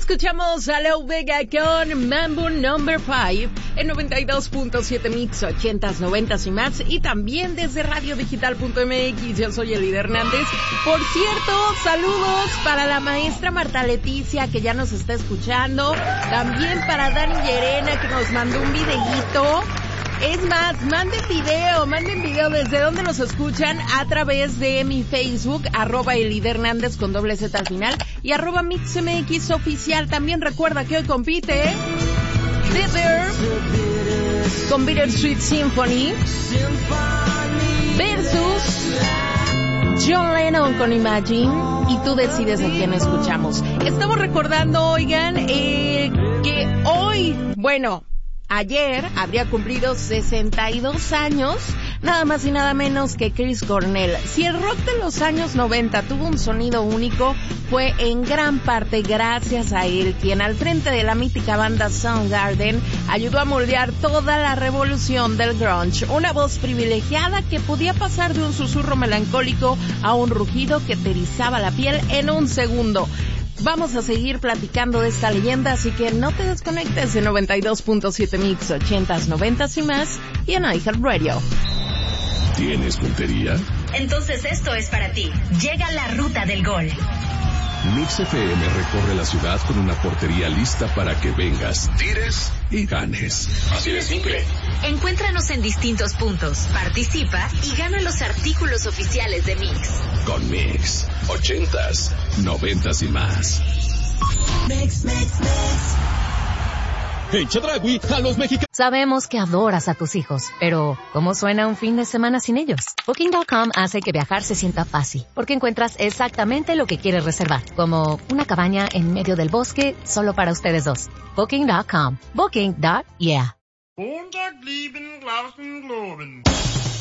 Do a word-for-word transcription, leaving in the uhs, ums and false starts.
Escuchamos a Leo Vega con Mambo Number five en noventa y dos punto siete Mix, ochentas, noventas y más, y también desde radio digital punto m x. Yo soy Elida Hernández. Por cierto, saludos para la maestra Marta Leticia, que ya nos está escuchando, también para Dani Llerena, que nos mandó un videíto. Es más, manden video, manden video desde donde nos escuchan a través de mi Facebook, arroba Elida Hernández con doble Z al final, y arroba MixMX oficial. También recuerda que hoy compite Bitter con Bittersweet Symphony versus John Lennon con Imagine, y tú decides a quién escuchamos. Estamos recordando, oigan, eh, que hoy, bueno... ayer habría cumplido sesenta y dos años, nada más y nada menos que Chris Cornell. Si el rock de los años noventa tuvo un sonido único, fue en gran parte gracias a él, quien al frente de la mítica banda Soundgarden ayudó a moldear toda la revolución del grunge. Una voz privilegiada que podía pasar de un susurro melancólico a un rugido que te erizaba la piel en un segundo. Vamos a seguir platicando de esta leyenda, así que no te desconectes en noventa y dos punto siete Mix, ochentas, noventas y más, y en iHeartRadio. ¿Tienes puntería? Entonces esto es para ti. Llega la ruta del gol. Mix F M recorre la ciudad con una portería lista para que vengas, tires y ganes. Así de simple. Encuéntranos en distintos puntos, participa y gana los artículos oficiales de Mix. Con Mix, ochentas, noventas y más. Mix, mix, mix. En Chedraui, a los mexicanos. Sabemos que adoras a tus hijos, pero ¿cómo suena un fin de semana sin ellos? Booking punto com hace que viajar se sienta fácil, porque encuentras exactamente lo que quieres reservar, como una cabaña en medio del bosque solo para ustedes dos. Booking punto com. Booking. Yeah.